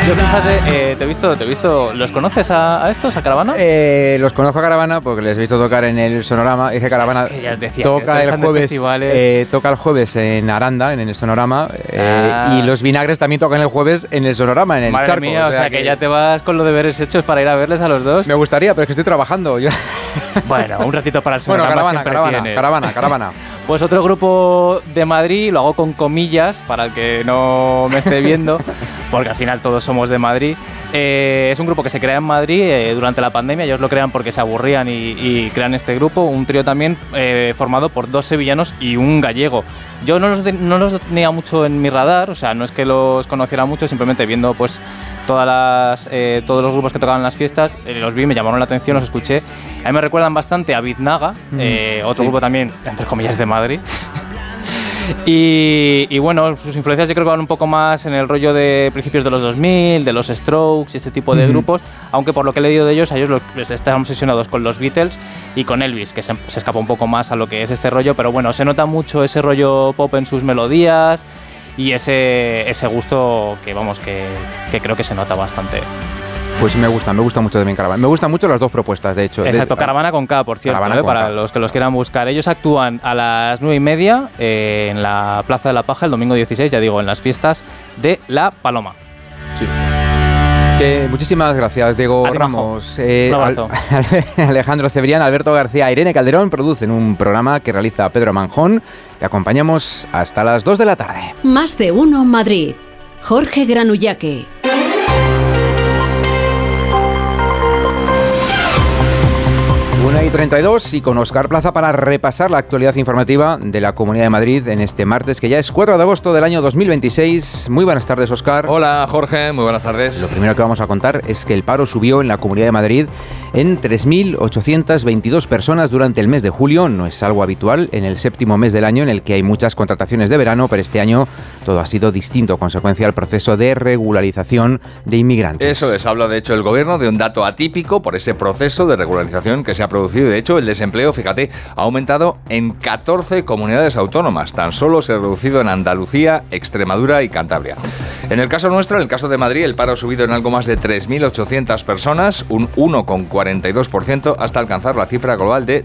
Yo fíjate, te he visto, ¿los conoces a estos, a Caravana? Los conozco a Caravana porque les he visto tocar en el Sonorama. Es que Caravana toca el jueves en Aranda, en el Sonorama, y los Vinagres también tocan el jueves en el Sonorama, en el Madre Charco. Mía, o sea que ya te vas con los deberes hechos para ir a verles a los dos. Me gustaría, pero es que estoy trabajando. Bueno, un ratito para el Sonorama. Caravana. Pues otro grupo de Madrid, lo hago con comillas para el que no me esté viendo, porque al final todos somos de Madrid. Es un grupo que se crea en Madrid durante la pandemia. Ellos lo crean porque se aburrían y crean este grupo. Un trío también formado por 2 sevillanos y un gallego. Yo no los tenía mucho en mi radar, o sea, no es que los conociera mucho, simplemente viendo pues todos los grupos que tocaban en las fiestas, los vi, me llamaron la atención, los escuché. A mí me recuerdan bastante a Biznaga, otro grupo también, entre comillas, de Madrid. Y bueno, sus influencias yo creo que van un poco más en el rollo de principios de los 2000, de los Strokes y este tipo de grupos, aunque por lo que he leído de ellos, a ellos están obsesionados con los Beatles y con Elvis, que se escapa un poco más a lo que es este rollo, pero bueno, se nota mucho ese rollo pop en sus melodías y ese gusto que vamos, que creo que se nota bastante. Pues me gusta mucho también Caravana. Me gustan mucho las dos propuestas, de hecho. Caravana con K, por cierto, para los que los quieran buscar. Ellos actúan a las 9:30 en la Plaza de la Paja el domingo 16, ya digo, en las fiestas de La Paloma. Sí. Muchísimas gracias, Diego Ramos. Un abrazo. Alejandro Cebrián, Alberto García, Irene Calderón producen un programa que realiza Pedro Manjón. Te acompañamos hasta las 2 de la tarde. Más de uno Madrid. Jorge Granullaque. 1:32 y con Óscar Plaza para repasar la actualidad informativa de la Comunidad de Madrid en este martes, que ya es 4 de agosto del año 2026. Muy buenas tardes, Óscar. Hola, Jorge, muy buenas tardes. Lo primero que vamos a contar es que el paro subió en la Comunidad de Madrid en 3.822 personas durante el mes de julio. No es algo habitual en el séptimo mes del año en el que hay muchas contrataciones de verano, pero este año todo ha sido distinto, consecuencia del proceso de regularización de inmigrantes. Eso es, habla de hecho el gobierno de un dato atípico por ese proceso de regularización que se ha producido. De hecho, el desempleo, fíjate, ha aumentado en 14 comunidades autónomas. Tan solo se ha reducido en Andalucía, Extremadura y Cantabria. En el caso nuestro, en el caso de Madrid, el paro ha subido en algo más de 3.800 personas, un 1,42%, hasta alcanzar la cifra global de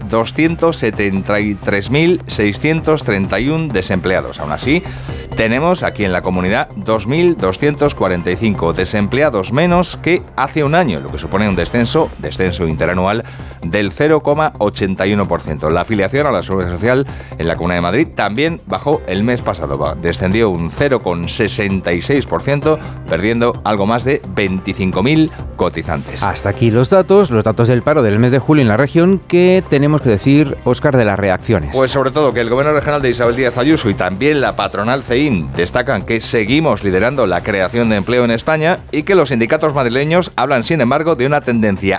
273.631 desempleados. Aún así, tenemos aquí en la comunidad 2.245 desempleados menos que hace un año, lo que supone un descenso interanual del 0,81%. La afiliación a la Seguridad Social en la Comunidad de Madrid también bajó el mes pasado, descendió un 0,66%, perdiendo algo más de 25.000 cotizantes. Hasta aquí los datos del paro del mes de julio en la región. ¿Qué tenemos que decir, Óscar, de las reacciones? Pues sobre todo que el Gobierno regional de Isabel Díaz Ayuso y también la patronal CEIN destacan que seguimos liderando la creación de empleo en España y que los sindicatos madrileños hablan, sin embargo, de una tendencia